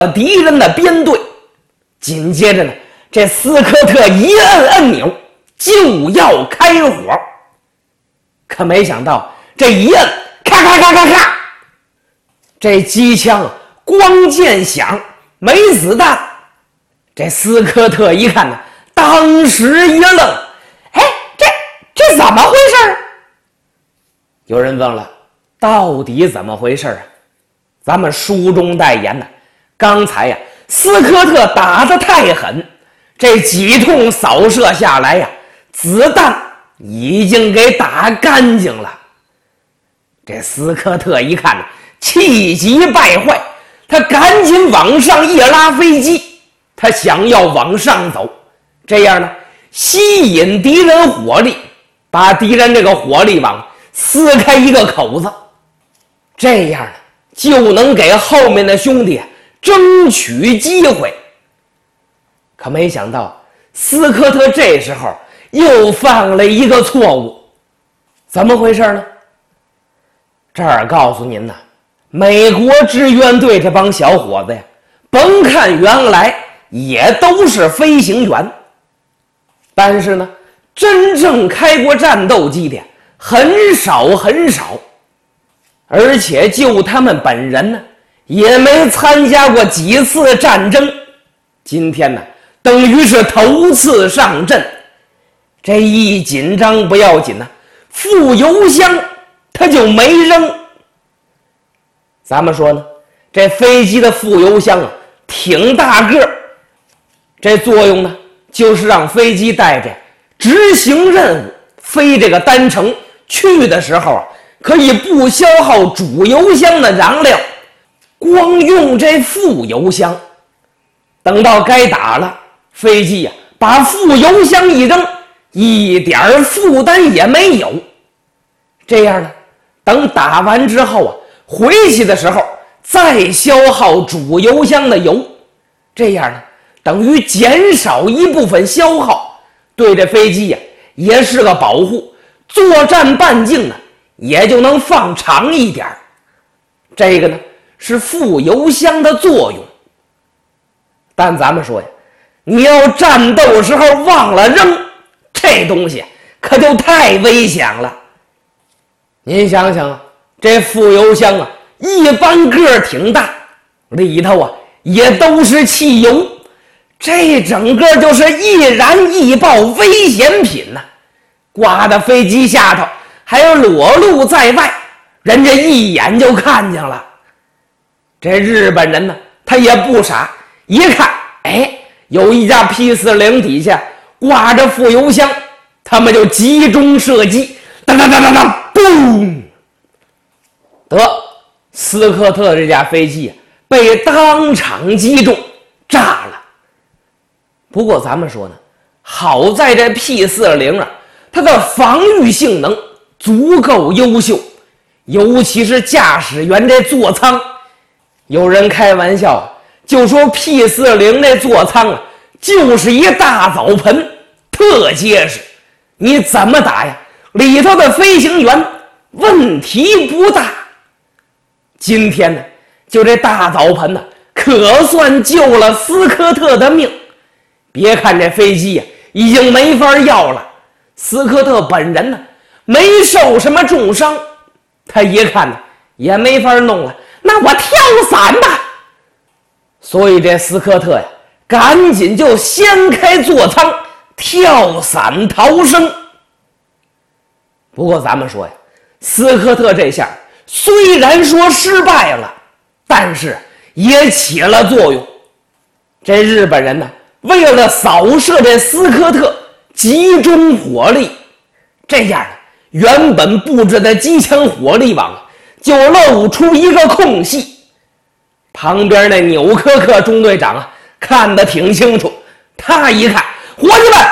敌人的编队。紧接着呢，这斯科特一摁按钮就要开火，可没想到这一摁，咔咔咔咔咔，这机枪光见响没子弹。这斯科特一看呢，当时一愣，哎，这怎么回事？有人问了，到底怎么回事啊？咱们书中代言呢，刚才呀，斯科特打得太狠，这几通扫射下来呀，子弹已经给打干净了。这斯科特一看呢，气急败坏，他赶紧往上一拉飞机，他想要往上走，这样呢，吸引敌人火力，把敌人这个火力网撕开一个口子，这样呢，就能给后面的兄弟争取机会。可没想到斯科特这时候又犯了一个错误。怎么回事呢？这儿告诉您呢，美国志愿队这帮小伙子呀，甭看原来也都是飞行员，但是呢，真正开过战斗机的很少很少，而且就他们本人呢，也没参加过几次战争。今天呢，等于是头次上阵，这一紧张不要紧呢，副油箱他就没扔。咱们说呢，这飞机的副油箱啊挺大个儿，这作用呢就是让飞机带着执行任务飞这个单程去的时候啊，可以不消耗主油箱的燃料，光用这副油箱。等到该打了，飞机呀把副油箱一扔，一点负担也没有。这样呢，等打完之后啊，回去的时候再消耗主油箱的油，这样呢，等于减少一部分消耗，对这飞机呀也是个保护，作战半径呢也就能放长一点。这个呢是副油箱的作用。但咱们说呀，你要战斗时候忘了扔，这东西可就太危险了。您想想啊，这副油箱啊一般个儿挺大，里头啊也都是汽油，这整个就是易燃易爆危险品呐，挂到飞机下头还有裸露在外，人家一眼就看见了。这日本人呢，他也不傻，一看，哎，有一架 P-40底下挂着副油箱，他们就集中射击，当当当当当，嘣！得，斯科特这架飞机被当场击中，炸了。不过咱们说呢，好在这 P-40啊，它的防御性能足够优秀，尤其是驾驶员这座舱，有人开玩笑就说 P-40这座舱啊，就是一大澡盆，特结实，你怎么打呀，里头的飞行员问题不大。今天呢，就这大澡盆呢，可算救了斯科特的命。别看这飞机呀已经没法要了，斯科特本人呢没受什么重伤，他一看呢也没法弄了，那我跳伞吧。所以这斯科特呀，赶紧就掀开座舱跳伞逃生。不过咱们说呀，斯科特这下虽然说失败了，但是也起了作用。这日本人呢，为了扫射这斯科特，集中火力，这样原本布置的机枪火力网就露出一个空隙。旁边那纽科克中队长啊，看得挺清楚，他一看，伙计们，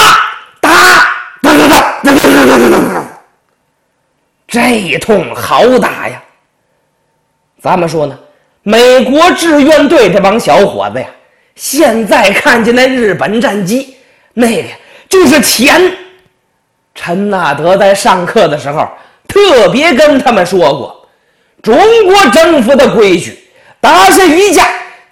打！这一通好打呀！咱们说呢，美国志愿队这帮小伙子呀，现在看见那日本战机，那个就是钱。陈纳德在上课的时候特别跟他们说过，中国政府的规矩，打下一架讲